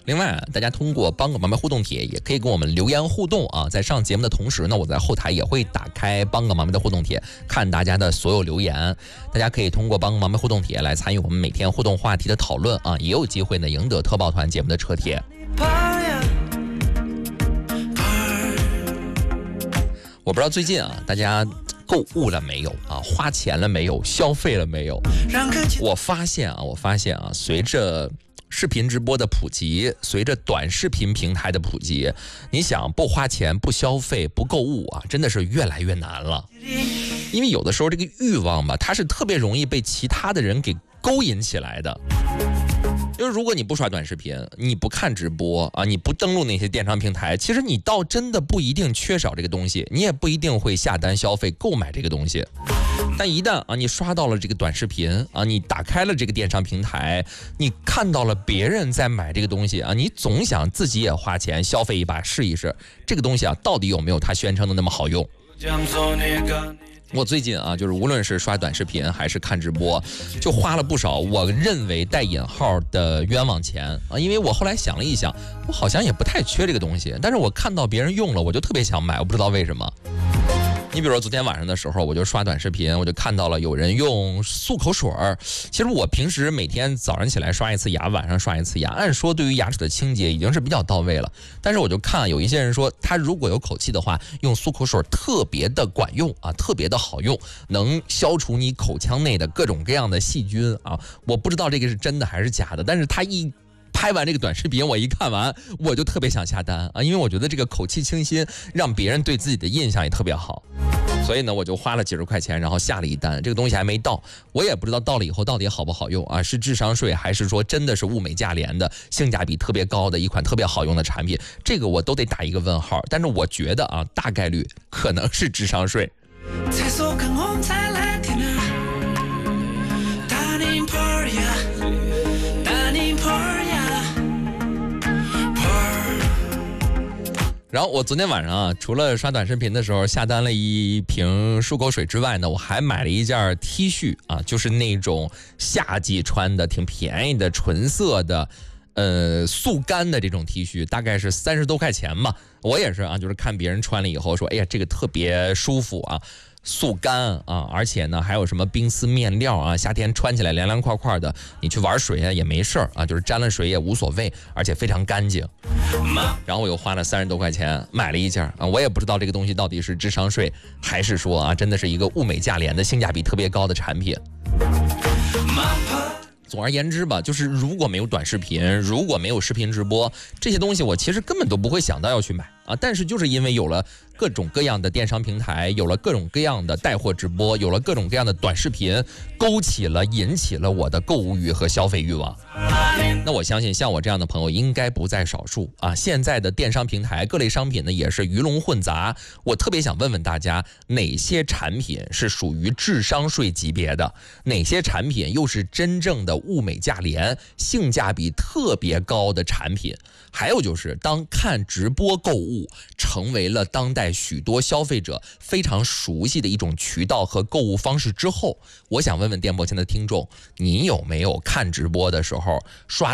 另外大家通过帮个忙互动帖也可以跟我们留言互动啊。在上节目的同时呢，我在后台也会打开帮个忙的互动帖，看大家的所有留言。大家可以通过帮个忙互动帖来参与我们每天互动话题的讨论啊，也有机会呢赢得特报团节目的车帖。我不知道最近啊，大家购物了没有啊？花钱了没有？消费了没有？我发现啊，随着视频直播的普及，随着短视频平台的普及，你想不花钱、不消费、不购物啊，真的是越来越难了。因为有的时候这个欲望吧，它是特别容易被其他的人给勾引起来的。因为如果你不刷短视频，你不看直播啊，你不登录那些电商平台，其实你倒真的不一定缺少这个东西，你也不一定会下单消费购买这个东西。但一旦啊你刷到了这个短视频啊，你打开了这个电商平台，你看到了别人在买这个东西啊，你总想自己也花钱消费一把试一试这个东西啊，到底有没有他宣称的那么好用。我最近啊，就是无论是刷短视频还是看直播，就花了不少我认为带引号的冤枉钱啊。因为我后来想了一想，我好像也不太缺这个东西，但是我看到别人用了，我就特别想买，我不知道为什么。你比如说昨天晚上的时候，我就刷短视频，我就看到了有人用漱口水儿。其实我平时每天早上起来刷一次牙，晚上刷一次牙，按说对于牙齿的清洁已经是比较到位了。但是我就看有一些人说，他如果有口气的话，用漱口水特别的管用啊，特别的好用，能消除你口腔内的各种各样的细菌啊。我不知道这个是真的还是假的，但是他一拍完这个短视频，我一看完我就特别想下单啊，因为我觉得这个口气清新，让别人对自己的印象也特别好。所以呢，我就花了几十块钱，然后下了一单。这个东西还没到，我也不知道到了以后到底好不好用啊？是智商税，还是说真的是物美价廉的、性价比特别高的一款特别好用的产品？这个我都得打一个问号。但是我觉得啊，大概率可能是智商税。然后我昨天晚上啊，除了刷短视频的时候下单了一瓶漱口水之外呢，我还买了一件 T 恤啊，就是那种夏季穿的，挺便宜的，纯色的，速干的这种 T 恤，大概是30多块钱吧。我也是啊，就是看别人穿了以后说，哎呀，这个特别舒服啊。速干啊，而且呢还有什么冰丝面料啊，夏天穿起来凉凉快快的，你去玩水啊也没事啊，就是沾了水也无所谓，而且非常干净。然后我又花了30多块钱买了一件啊，我也不知道这个东西到底是智商税，还是说啊真的是一个物美价廉的性价比特别高的产品。总而言之吧，就是如果没有短视频，如果没有视频直播，这些东西我其实根本都不会想到要去买啊。但是就是因为有了各种各样的电商平台，有了各种各样的带货直播，有了各种各样的短视频，引起了我的购物欲和消费欲望。那我相信像我这样的朋友应该不在少数啊。现在的电商平台各类商品呢也是鱼龙混杂，我特别想问问大家，哪些产品是属于智商税级别的，哪些产品又是真正的物美价廉、性价比特别高的产品？还有就是当看直播购物成为了当代许多消费者非常熟悉的一种渠道和购物方式之后，我想问问电波前的听众，你有没有看直播的时候刷短